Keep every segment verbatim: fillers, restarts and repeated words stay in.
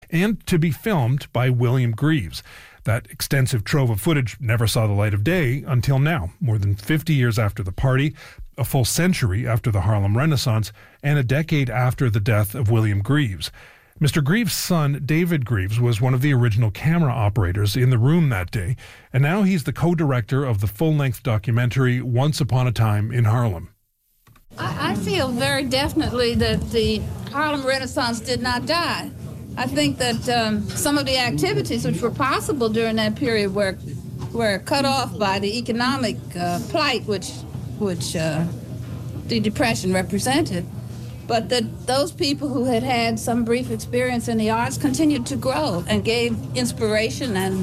and to be filmed by William Greaves. That extensive trove of footage never saw the light of day until now, more than fifty years after the party, a full century after the Harlem Renaissance, and a decade after the death of William Greaves. Mister Greaves' son, David Greaves, was one of the original camera operators in the room that day, and now he's the co-director of the full-length documentary Once Upon a Time in Harlem. I, I feel very definitely that the Harlem Renaissance did not die. I think that um, some of the activities which were possible during that period were were cut off by the economic uh, plight which which uh, the Depression represented, but that those people who had had some brief experience in the arts continued to grow and gave inspiration and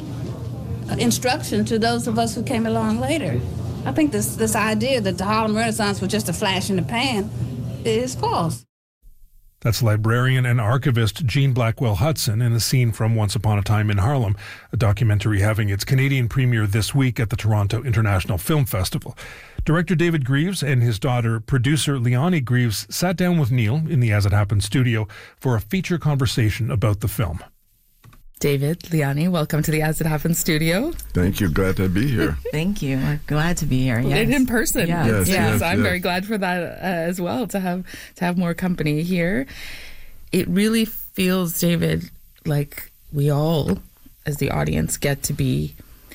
uh, instruction to those of us who came along later. I think this this idea that the Harlem Renaissance was just a flash in the pan is false. That's librarian and archivist Jean Blackwell Hudson in a scene from Once Upon a Time in Harlem, a documentary having its Canadian premiere this week at the Toronto International Film Festival. Director David Greaves and his daughter, producer Leonie Greaves, sat down with Neil in the As It Happened studio for a feature conversation about the film. David, Leonie, welcome to the As It Happened studio. Thank you. Glad to be here. Thank you. We're glad to be here. Yes. In person. Yes. Yes, yes, yes, I'm yes. very glad for that uh, as well, to have to have more company here. It really feels, David, like we all, as the audience, get to be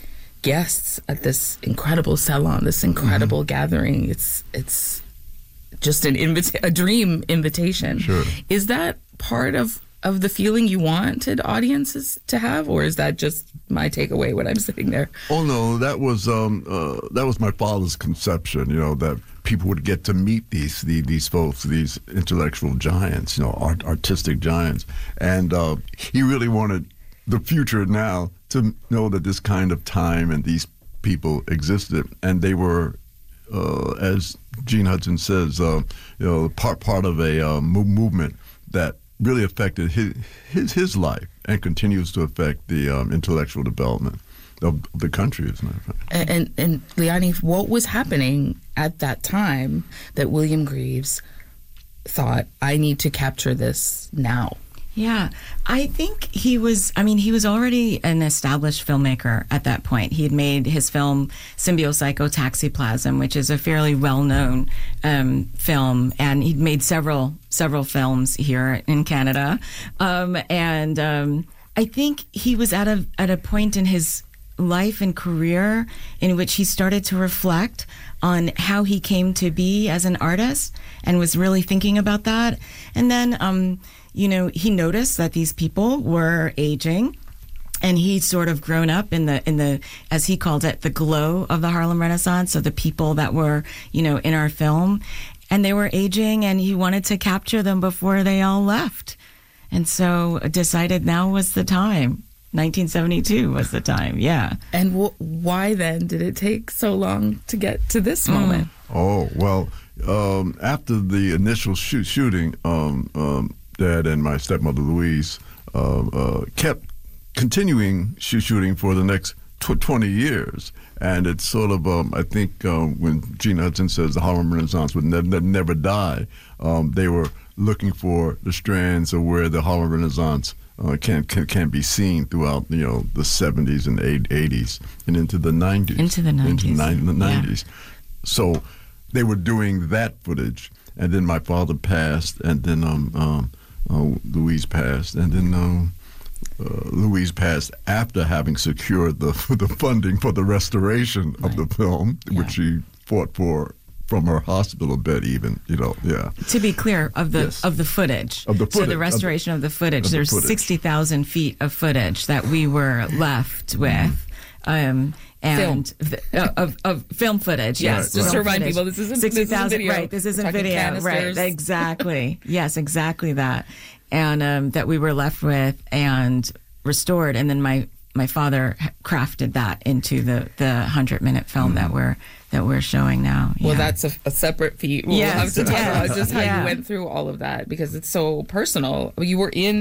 guests at this incredible salon, this incredible mm-hmm. gathering. It's it's just an invita- a dream invitation. Sure. Is that part of of the feeling you wanted audiences to have, or is that just my takeaway when I'm sitting there? Oh no, that was um, uh, that was my father's conception. You know, that people would get to meet these these, these folks, these intellectual giants, you know, art, artistic giants, and uh, he really wanted the future now to know that this kind of time and these people existed, and they were, uh, as Gene Hudson says, uh, you know, part part of a uh, movement that really affected his his his life and continues to affect the um, intellectual development of the country, as a matter of fact. And, and, and Leonie, what was happening at that time that William Greaves thought, I need to capture this now? Yeah, I think he was, I mean, he was already an established filmmaker at that point. He had made his film Symbio-Psycho-Taxiplasm, which is a fairly well-known um, film, and he'd made several several films here in Canada. Um, and um, I think he was at a at a point in his life and career in which he started to reflect on how he came to be as an artist and was really thinking about that. And then, um, you know, he noticed that these people were aging, and he'd sort of grown up in the, in the, as he called it, the glow of the Harlem Renaissance, of the people that were, you know, in our film. And they were aging, and he wanted to capture them before they all left. And so decided now was the time. nineteen seventy-two was the time, yeah. And w- why then did it take so long to get to this moment? Mm. Oh, well, um, after the initial shoot, shooting, um, um, Dad and my stepmother Louise uh, uh, kept continuing shoot shooting for the next tw- twenty years. And it's sort of, um, I think, um, when Gene Hudson says the Harlem Renaissance would ne- ne- never die, um, they were looking for the strands of where the Harlem Renaissance uh, can, can can be seen throughout, you know, the seventies and eighties and into the nineties. Into the nineties. Into the, ni- the Yeah. nineties. So they were doing that footage, and then my father passed, and then um, um, uh, Louise passed, and then um, uh, Louise passed after having secured the the funding for the restoration of Right. the film, Yeah. which she fought for from her hospital bed, even, you know, yeah. To be clear, of the Yes. of the footage. Of the So footage, the of restoration of the, footage. of the There's footage. sixty thousand feet of footage that we were left with. Um, and th- uh, of, of film footage, Yes, yes. just film to remind footage. people, this isn't- this sixty isn't thousand, video. right, this We're isn't talking video, canisters. right, exactly. Yes, exactly that. And um, that we were left with and restored. And then my, my father crafted that into the, the hundred-minute film that we're that we're showing now. Well, Yeah. that's a, a separate feat. We'll Yes, have to talk yes, about just how yeah. you went through all of that, because it's so personal. You were in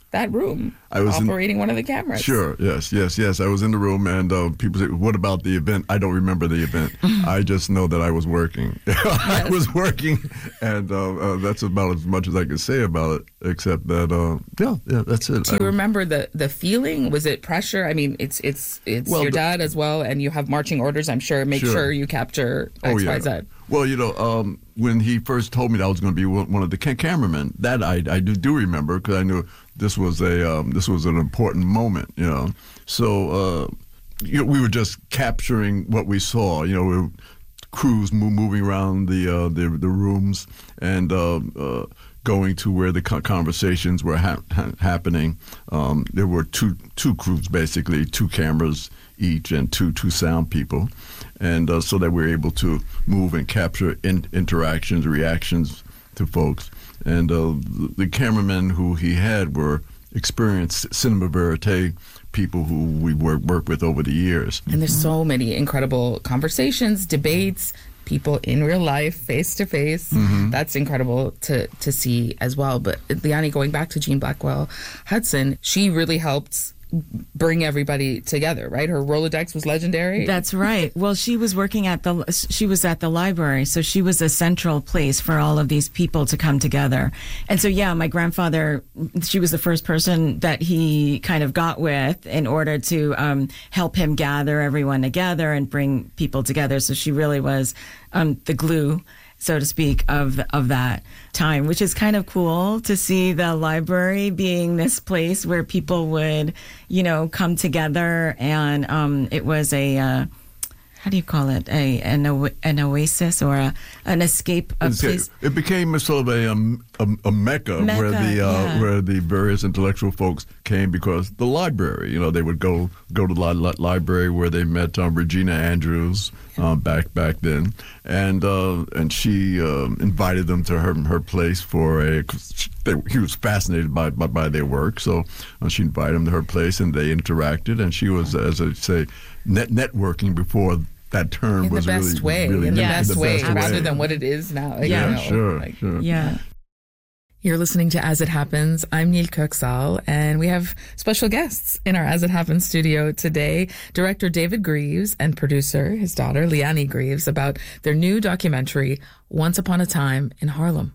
that room, I was operating in, one of the cameras. Sure, yes, yes, yes. I was in the room, and uh, people say, "What about the event?" I don't remember the event. I just know that I was working. I was working, and uh, uh, that's about as much as I can say about it. Except that, uh, yeah, yeah, that's it. Do you I, remember the the feeling? Was it pressure? I mean, it's it's it's Well, your the- dad as well, and you have marching orders. I'm sure. Make Sure. sure you capture Oh, X, yeah. Y, Z. Well, you know, um, when he first told me that I was going to be one one of the ca- cameramen, that I, I do, do remember because I knew this was a um, this was an important moment. You know, so uh, you know, we were just capturing what we saw. You know, we were crews mo- moving around the uh, the the rooms and uh, uh, going to where the co- conversations were ha- ha- happening. Um, there were two two crews basically, two cameras each, and two two sound people. And uh, so that we're able to move and capture in, interactions, reactions to folks. And uh, the, the cameramen who he had were experienced cinema verite people who we work, worked with over the years. And there's so many incredible conversations, debates, people in real life, face to face. That's incredible to to see as well. But Liani, going back to Jean Blackwell Hudson, she really helped bring everybody together, right? Her Rolodex was legendary. That's right. Well, she was working at the she was at the library, so she was a central place for all of these people to come together. And so, yeah, my grandfather, she was the first person that he kind of got with in order to um, help him gather everyone together and bring people together. So she really was um, the glue, so to speak, of of that time, which is kind of cool to see the library being this place where people would, you know, come together, and um, it was a uh, how do you call it, a an, o- an oasis or a, an escape a It's- place. It became a sort of a um, a, a mecca, Mecca, where the uh, yeah. where the various intellectual folks came because the library. You know, they would go go to the li- li- library where they met um, Regina Andrews uh, back back then, and uh, and she um, invited them to her her place for a. 'Cause she- they, he was fascinated by, by by their work, so uh, she invited them to her place, and they interacted. And she was, as I say, net networking before that term in the was best really, way, really in the Yeah, best the way, best rather way. than what it is now. Like, Yeah, you know, sure, like- sure. Yeah. You're listening to As It Happens. I'm Neil Kirksall, and we have special guests in our As It Happens studio today. Director David Greaves and producer, his daughter, Liani Greaves, about their new documentary, Once Upon a Time in Harlem.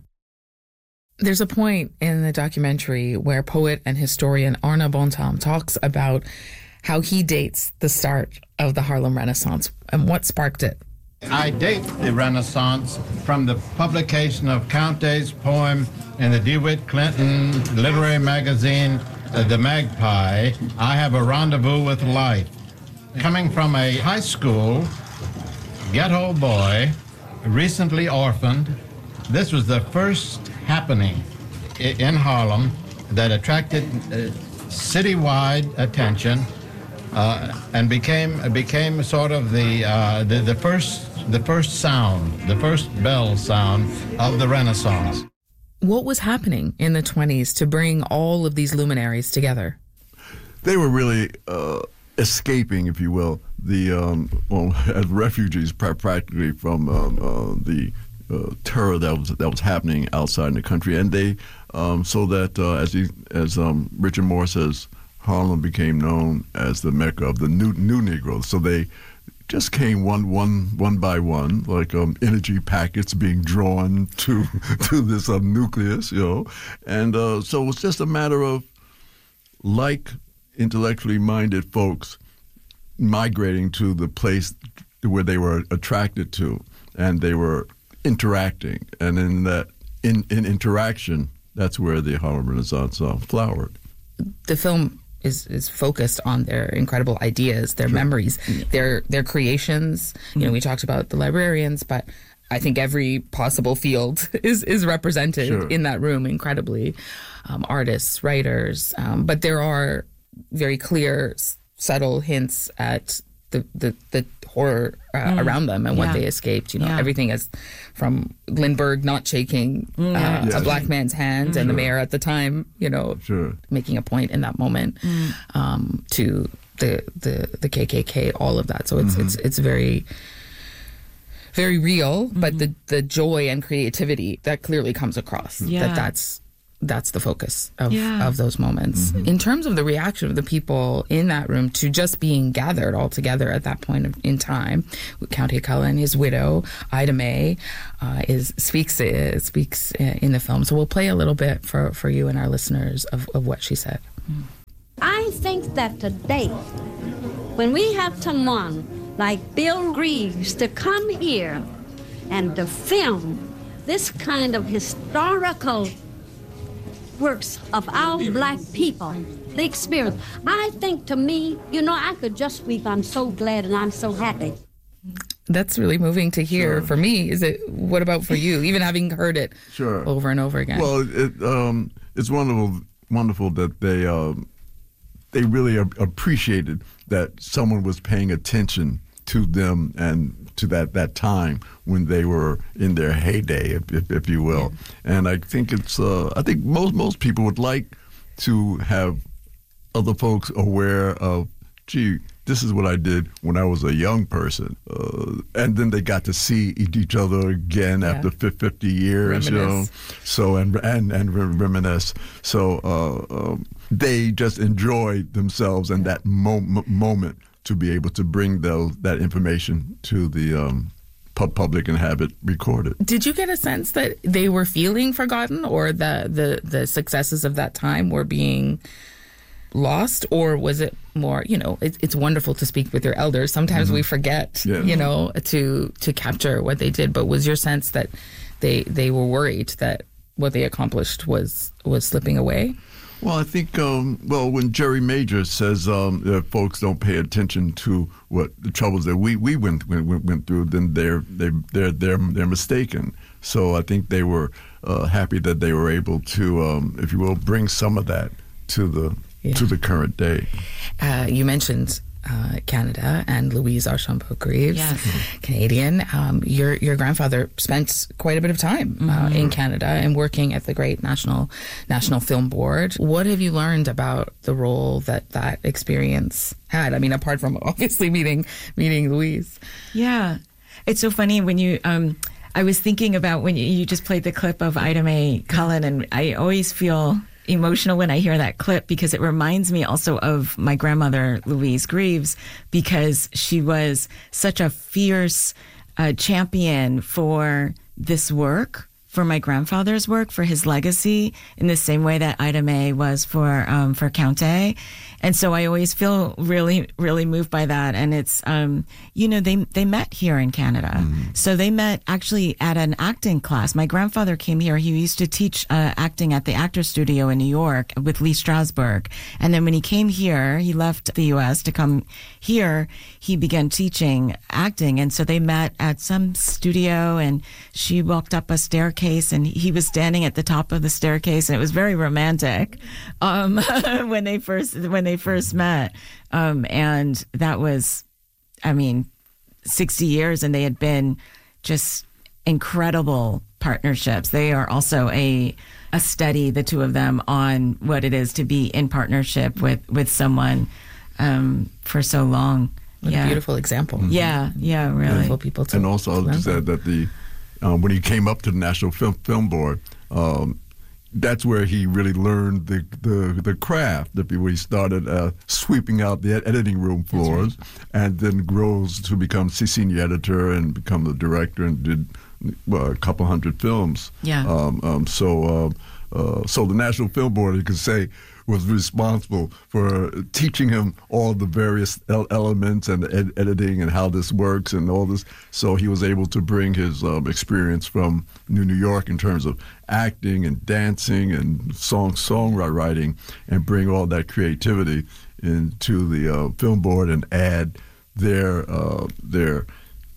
There's a point in the documentary where poet and historian Arna Bontam talks about how he dates the start of the Harlem Renaissance and what sparked it. I date the Renaissance from the publication of Count's poem in the DeWitt Clinton literary magazine, uh, The Magpie, I Have a Rendezvous with Life. Coming from a high school ghetto boy, recently orphaned, this was the first happening i- in Harlem that attracted uh, citywide attention. Uh, and became became sort of the, uh, the the first the first sound, the first bell sound of the Renaissance. What was happening in the twenties to bring all of these luminaries together? They were really uh, escaping, if you will, the um, well, as refugees pra- practically from um, uh, the uh, terror that was that was happening outside in the country, and they um, so that uh, as he, as um, Richard Moore says, Harlem became known as the Mecca of the new new Negroes. So they just came one one one by one, like um, energy packets being drawn to to this um, nucleus, you know, and uh, so it was just a matter of like intellectually minded folks migrating to the place where they were attracted to, and they were interacting, and in that in, in interaction, that's where the Harlem Renaissance uh, flowered. The film is is focused on their incredible ideas, their memories, their their creations. You know, we talked about the librarians, but I think every possible field is is represented Sure. in that room incredibly. Um, artists, writers, um, but there are very clear, s- subtle hints at the the, the horror uh, around them and what Yeah. they escaped. You know, Yeah. everything is from Lindbergh not shaking uh, Yeah. a Yes. black man's hand, and the mayor at the time, you know, Sure. making a point in that moment um, to the, the the K K K, all of that. So it's it's it's very very real, but the the joy and creativity that clearly comes across. Yeah. That that's that's the focus of, Yeah. of those moments. Mm-hmm. In terms of the reaction of the people in that room to just being gathered all together at that point of, in time, Countess Cullen, his widow, Ida May, uh, is speaks uh, speaks uh, in the film. So we'll play a little bit for, for you and our listeners of, of what she said. I think that today, when we have someone like Bill Greaves to come here and to film this kind of historical works of our black people, the experience. I think to me, you know, I could just weep. I'm so glad and I'm so happy. That's really moving to hear Sure. for me. Is it? What about for you? Even having heard it Sure. over and over again. Well, it, um, it's wonderful, wonderful that they um, they really a- appreciated that someone was paying attention to them and to that, that time when they were in their heyday, if, if, if you will. Yeah. And I think it's uh, I think most most people would like to have other folks aware of, gee, this is what I did when I was a young person. Uh, and then they got to see each other again yeah. after fifty years, reminisce. you know. So, and and, and reminisce. So uh, um, they just enjoyed themselves and that mo- moment to be able to bring those, that information to the um, public and have it recorded. Did you get a sense that they were feeling forgotten, or the, the, the successes of that time were being lost, or was it more, you know, it's, it's wonderful to speak with your elders. Sometimes mm-hmm. we forget, yeah. you know, to to capture what they did. But was your sense that they they were worried that what they accomplished was was slipping away? Well, I think, um, well, when Jerry Major says um, that folks don't pay attention to what the troubles that we, we went, went went through, then they're they they're they're they're mistaken. So I think they were uh, happy that they were able to, um, if you will, bring some of that to the yeah. to the current day. Uh, you mentioned uh, Canada and Louise Archambault Greaves, yes. Canadian. Um, your your grandfather spent quite a bit of time uh, mm-hmm. in Canada and working at the great National National Film Board. What have you learned about the role that that experience had? I mean, apart from obviously meeting meeting Louise. Yeah, it's so funny when you. Um, I was thinking about when you, you just played the clip of Ida May Cullen, and I always feel emotional when I hear that clip because it reminds me also of my grandmother, Louise Greaves, because she was such a fierce uh, champion for this work, for my grandfather's work, for his legacy, in the same way that Ida May was for um, for Countess. And so I always feel really, really moved by that. And it's, um, you know, they they met here in Canada. Mm-hmm. So they met actually at an acting class. My grandfather came here. He used to teach uh, acting at the Actors Studio in New York with Lee Strasberg. And then when he came here, he left the U S to come here. He began teaching acting. And so they met at some studio, and she walked up a staircase, and he was standing at the top of the staircase, and it was very romantic um, when they first when they first met. Um, and that was, I mean, sixty years, and they had been just incredible partnerships. They are also a a study, the two of them, on what it is to be in partnership with, with someone um, for so long. What yeah. a beautiful example. Mm-hmm. Yeah, yeah, really. Beautiful people to And also, I'll just add that the um, when he came up to the National Film Film Board, um, that's where he really learned the the, the craft. Where he started uh, sweeping out the ed- editing room floors, right. and then grows to become senior editor and become the director, and did well, a couple hundred films. Yeah. Um, um, so, uh, uh, so the National Film Board, you could say, was responsible for teaching him all the various el- elements and ed- editing and how this works and all this. So he was able to bring his um, experience from New York in terms of acting and dancing and song songwriting, and bring all that creativity into the uh, film board and add their uh, their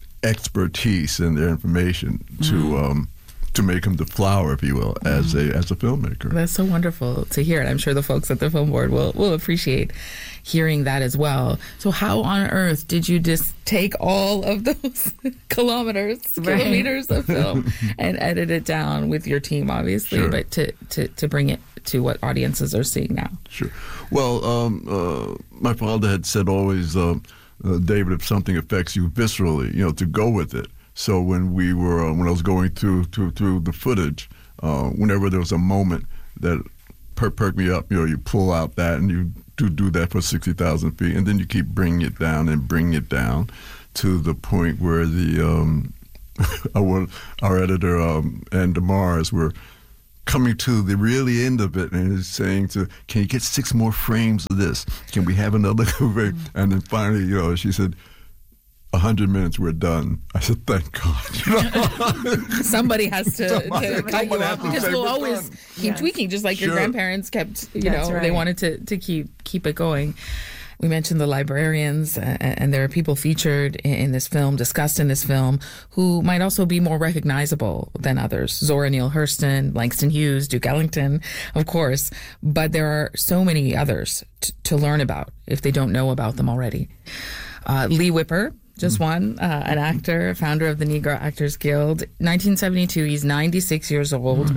expertise and their information to. Mm. Um, to make him the flower, if you will, as a as a filmmaker. That's so wonderful to hear, and I'm sure the folks at the Film Board will, will appreciate hearing that as well. So how on earth did you just take all of those kilometers, right. kilometers of film and edit it down with your team, obviously, sure. but to, to, to bring it to what audiences are seeing now? Sure. Well, um, uh, my father had said always, uh, uh, David, if something affects you viscerally, you know, to go with it. So when we were, uh, when I was going through through, through the footage, uh, whenever there was a moment that perk, perk me up. You know, you pull out that and you do do that for sixty thousand feet, and then you keep bringing it down and bringing it down to the point where the um, our, our editor um, and DeMars were coming to the really end of it, and is saying to, can you get six more frames of this? Can we have another frame? And then finally, you know, she said, a hundred minutes, we're done. I said, thank God. You know? Somebody has to, Somebody- to cut you somebody off has to because say we'll we're always done. keep Yes. tweaking, just like your Sure. grandparents kept, you That's know, right. they wanted to, to keep keep it going. We mentioned the librarians, uh, and there are people featured in, in this film, discussed in this film, who might also be more recognizable than others. Zora Neale Hurston, Langston Hughes, Duke Ellington, of course. But there are so many others t- to learn about if they don't know about them already. Uh, Lee Whipper, just one, uh, an actor, founder of the Negro Actors Guild. nineteen seventy-two, he's ninety-six years old.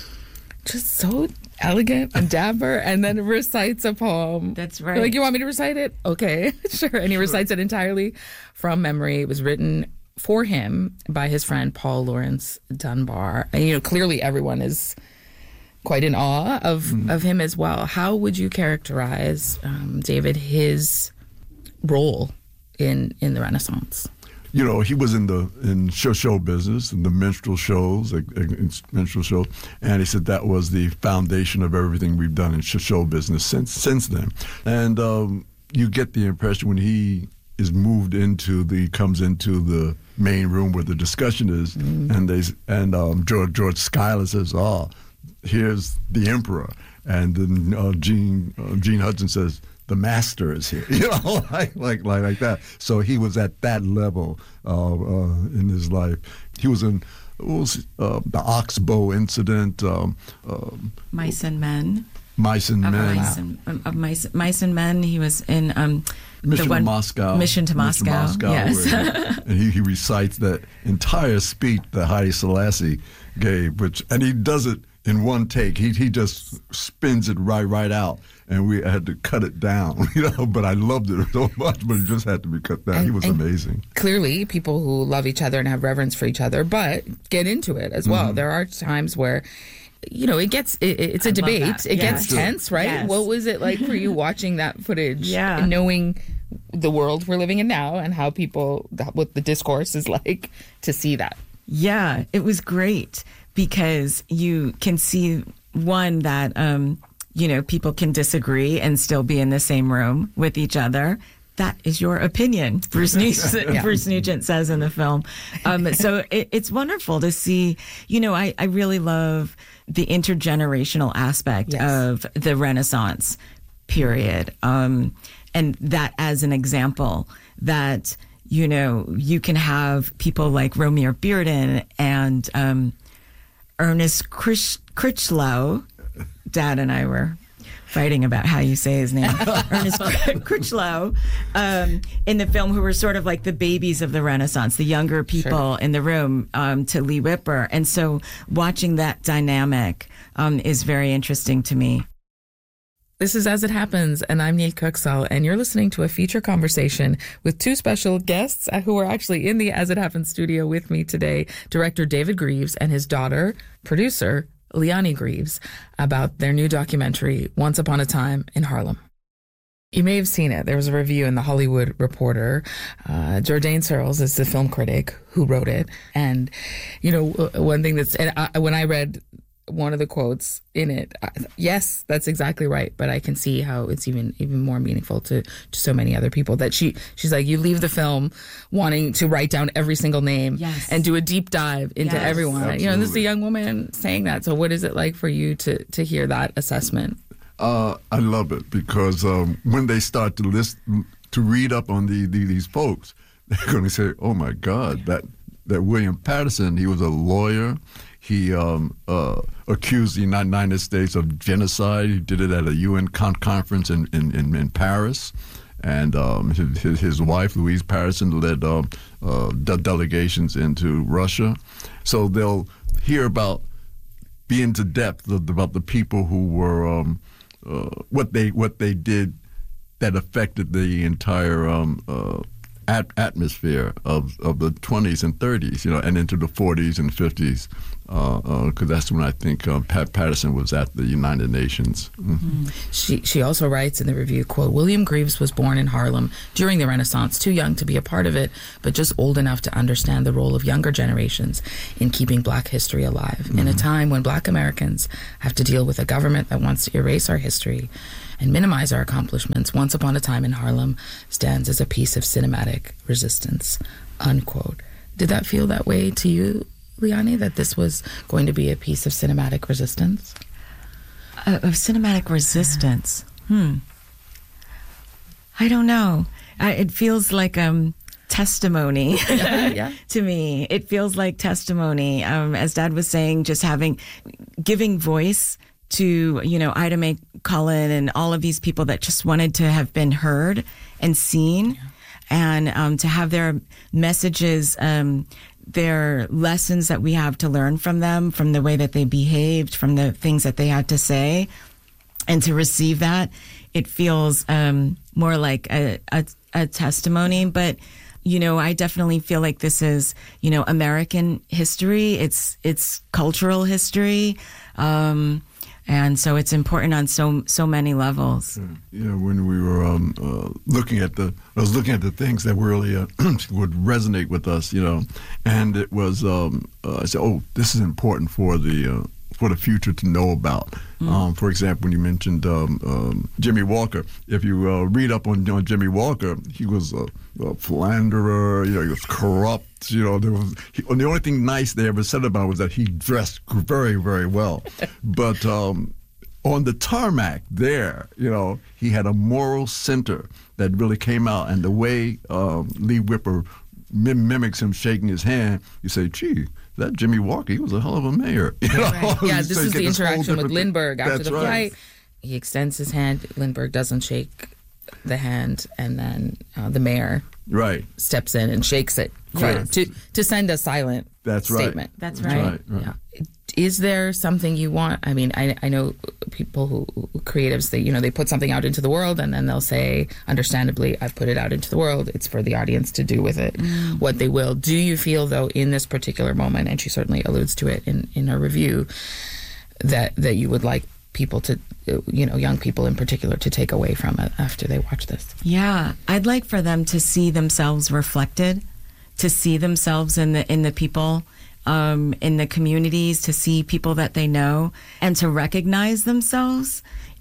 Just so elegant and dapper, and then recites a poem. That's You're right. like, you want me to recite it? Okay, sure. And he recites it entirely from memory. It was written for him by his friend Paul Laurence Dunbar. And, you know, clearly everyone is quite in awe of, Mm-hmm. of him as well. How would you characterize, um, David, his role in in the Renaissance? You know, he was in the in show show business, in the minstrel shows, like, uh, minstrel show, and he said that was the foundation of everything we've done in show show business since since then. And um, you get the impression when he is moved into the comes into the main room where the discussion is, mm-hmm. and they and um, George George Schuyler says, "Oh, here's the emperor," and then uh, Gene uh, Gene Hudson says, the master is here, you know, like like like, like that. So he was at that level uh, uh, in his life. He was in what was, uh, the Oxbow incident, um, um, Mice and Men. Mice and Of Men, Mice and, um, of Mice, Mice and Men. He was in um, Mission the one, to Moscow. Mission to Moscow. Moscow Yes. where- and he, he recites that entire speech that Haile Selassie gave, which and he does it in one take. He he just spins it right right out. And we had to cut it down, you know, but I loved it so much, but it just had to be cut down. And- he was and amazing. Clearly, people who love each other and have reverence for each other, but get into it as well. There are times where, you know, it gets, it, it's a I love debate. that. It Yes. gets tense, right? Yes. What was it like for you watching that footage Yeah. and knowing the world we're living in now and how people, what the discourse is like to see that? Yeah, it was great because you can see, one, that, um, you know, people can disagree and still be in the same room with each other. That is your opinion, Bruce Nugent, Bruce Nugent says in the film. Um, so it, it's wonderful to see, you know, I, I really love the intergenerational aspect Yes. of the Renaissance period. Um, and that as an example that, you know, you can have people like Romare Bearden and um, Ernest Critch- Critchlow. Dad and I were fighting about how you say his name, Ernest Critchlow, um, in the film, who were sort of like the babies of the Renaissance, the younger people Sure. in the room, um, to Lee Whipper. And so watching that dynamic um, is very interesting to me. This is As It Happens, and I'm Neil Kuxal, and you're listening to a feature conversation with two special guests who are actually in the As It Happens studio with me today, director David Greaves and his daughter, producer Leonie Greaves, about their new documentary, Once Upon a Time in Harlem. You may have seen it. There was a review in The Hollywood Reporter. Uh, Jordan Searles is the film critic who wrote it. And, you know, one thing that's, and I, when I read one of the quotes in it, I, yes, that's exactly right. But I can see how it's even even more meaningful to, to so many other people. That she she's like, you leave the film wanting to write down every single name Yes. and do a deep dive into Yes. everyone. You know, this is a Absolutely. young woman saying that. So what is it like for you to to hear that assessment? Uh, I love it because um, when they start to list to read up on the, the these folks, they're going to say, "Oh my God, that that William Patterson, he was a lawyer. He um, uh, accused the United States of genocide. He did it at a U N con- conference in, in, in, in Paris." And um, his, his wife, Louise Patterson, led um, uh, de- delegations into Russia. So they'll hear about, be into depth of, about the people who were, um, uh, what they what they did that affected the entire um, uh, at- atmosphere of, of the twenties and thirties, you know, and into the forties and fifties, because uh, uh, that's when I think uh, Pat Patterson was at the United Nations. Mm-hmm. She she also writes in the review, quote, William Greaves was born in Harlem during the Renaissance, too young to be a part of it, but just old enough to understand the role of younger generations in keeping Black history alive. Mm-hmm. In a time when Black Americans have to deal with a government that wants to erase our history and minimize our accomplishments, Once Upon a Time in Harlem stands as a piece of cinematic resistance, unquote. Did that feel that way to you, Liani, that this was going to be a piece of cinematic resistance? Uh, of cinematic resistance? Hmm. I don't know. I, it feels like um, testimony yeah. to me. It feels like testimony. Um, as Dad was saying, just having, giving voice to, you know, Ida Mae Cullen and all of these people that just wanted to have been heard and seen, yeah. and um, to have their messages, um, their lessons that we have to learn from them, from the way that they behaved, from the things that they had to say, and to receive that, it feels um, more like a, a, a testimony. But, you know, I definitely feel like this is, you know, American history. It's it's cultural history. Um, And so it's important on so so many levels. Yeah, yeah, when we were um, uh, looking at the, I was looking at the things that really uh, would resonate with us, you know, and it was, um, uh, I said, oh, this is important for the uh, for the future to know about. Mm. Um, for example, when you mentioned um, um, Jimmy Walker, if you uh, read up on, on Jimmy Walker, he was a, a philanderer, you know, he was corrupt. You know, there was he, the only thing nice they ever said about it was that he dressed very, very well. But um, on the tarmac there, you know, he had a moral center that really came out. And the way um, Lee Whipper mim- mimics him shaking his hand, you say, gee, that Jimmy Walker, he was a hell of a mayor. You know? Right. Yeah, this so is the interaction with Lindbergh after That's the right. flight. He extends his hand. Lindbergh doesn't shake the hand, and then uh, the mayor right. steps in and shakes it Right. to to send a silent That's right. statement. That's That's right. right, right. Yeah. Is there something you want? I mean, I I know people who creatives, they you know they put something out into the world and then they'll say, understandably, I've put it out into the world. It's for the audience to do with it mm. what they will. Do you feel though in this particular moment, and she certainly alludes to it in in her review, that that you would like people to, you know, young people in particular, to take away from it after they watch this? Yeah, I'd like for them to see themselves reflected, to see themselves in the in the people, um, in the communities, to see people that they know, and to recognize themselves,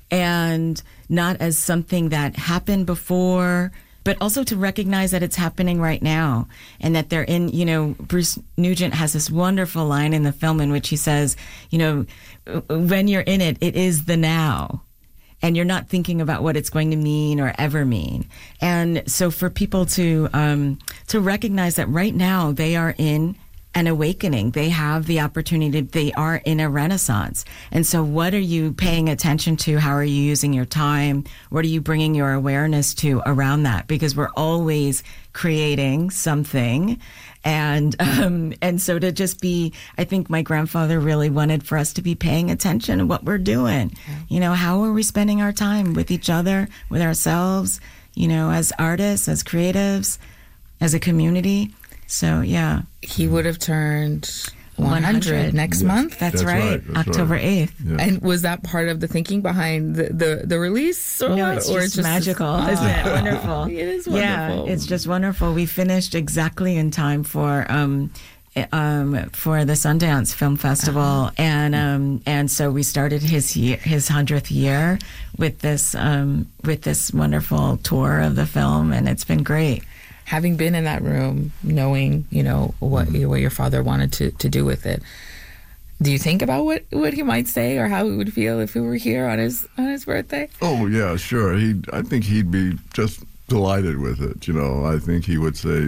and not as something that happened before, but also to recognize that it's happening right now, and that they're in, you know, Bruce Nugent has this wonderful line in the film in which he says, you know, when you're in it, it is the now. And you're not thinking about what it's going to mean or ever mean. And so for people to um, to recognize that right now they are in an awakening, they have the opportunity, they are in a renaissance. And so what are you paying attention to? How are you using your time? What are you bringing your awareness to around that? Because we're always creating something. And um, and so to just be, I think my grandfather really wanted for us to be paying attention to what we're doing. Yeah. You know, how are we spending our time with each other, with ourselves, you know, as artists, as creatives, as a community? So, yeah. He would have turned one hundred next Yes. month. That's, That's right, right. That's October right. eighth. Yeah. And was that part of the thinking behind the, the, the release? Or, No, it's or just, magical. Oh, Isn't it wonderful? It is wonderful. Yeah, it's just wonderful. We finished exactly in time for um, um, for the Sundance Film Festival, uh-huh. and um, and so we started his year, his hundredth year with this um, with this wonderful tour of the film, and it's been great. Having been in that room, knowing, you know, what mm-hmm. what your father wanted to, to do with it, do you think about what, what he might say or how he would feel if he were here on his on his birthday? Oh yeah, sure. He, I think he'd be just delighted with it. You know, I think he would say,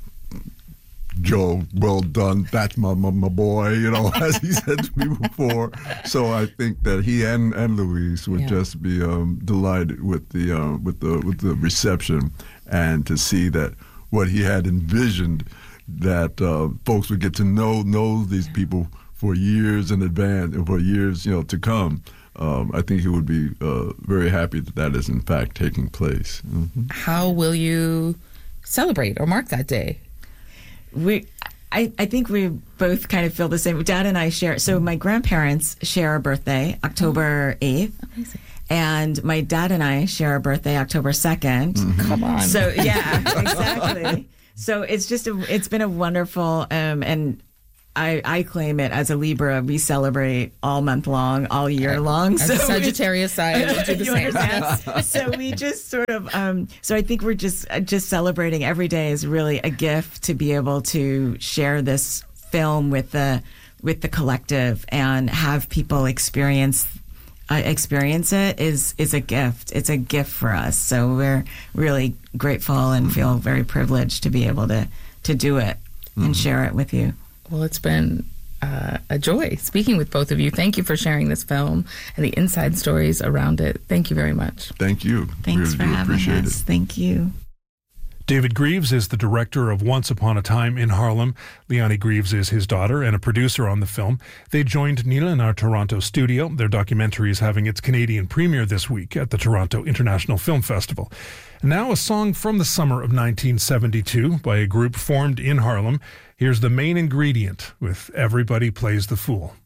"Joe, well done. That's my, my my boy." You know, as he said to me before. So I think that he and, and Louise would yeah. just be um, delighted with the uh, with the with the reception, and to see that what he had envisioned, that uh, folks would get to know know these people for years in advance and for years, you know, to come. Um, I think he would be uh, very happy that that is in fact taking place. Mm-hmm. How will you celebrate or mark that day? We, I, I think we both kind of feel the same. Dad and I share. So my grandparents share a birthday, October eighth. Amazing. And my dad and I share a birthday, October second. Mm-hmm. Come on. So yeah, exactly. So it's just a, it's been a wonderful, um, and I, I claim it as a Libra. We celebrate all month long, all year long. As so a Sagittarius side, we'll do the you same. understand? So we just sort of, um, so I think we're just just celebrating every day is really a gift to be able to share this film with the with the collective and have people experience uh, experience it is is a gift. It's a gift for us. So we're really grateful and feel very privileged to be able to to do it and mm-hmm. share it with you. Well, it's been uh, a joy speaking with both of you. Thank you for sharing this film and the inside stories around it. Thank you very much. Thank you. Thanks really for having appreciate us. it. Thank you. David Greaves is the director of Once Upon a Time in Harlem. Leonie Greaves is his daughter and a producer on the film. They joined Nila in our Toronto studio. Their documentary is having its Canadian premiere this week at the Toronto International Film Festival. And now a song from the summer of nineteen seventy-two by a group formed in Harlem. Here's The Main Ingredient with Everybody Plays the Fool.